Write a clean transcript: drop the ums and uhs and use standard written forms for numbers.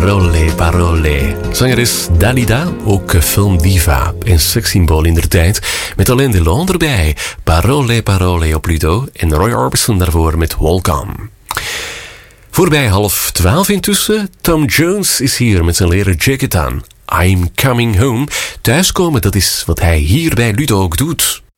Parole, parole. Zangeres Dalida, ook filmdiva en sekssymbool in der tijd, met Alain Delon erbij. Parole, parole op Pluto en Roy Orbison daarvoor met Walk On. Voorbij 11:30 intussen. Tom Jones is hier met zijn leren jacket aan. I'm coming home. Thuiskomen, dat is wat hij hier bij Ludo ook doet.